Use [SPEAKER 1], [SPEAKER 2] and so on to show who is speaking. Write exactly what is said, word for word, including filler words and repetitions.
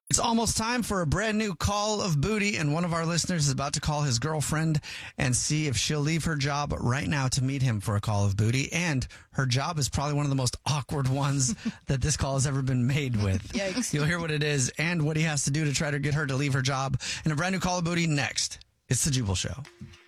[SPEAKER 1] It's almost time for a brand new Call of Booty, and one of our listeners is about to call his girlfriend and see if she'll leave her job right now to meet him for a Call of Booty. And her job is probably one of the most awkward ones that this call has ever been made with.
[SPEAKER 2] Yikes.
[SPEAKER 1] You'll hear what it is and what he has to do to try to get her to leave her job in a brand new Call of Booty next. It's the Jubal Show.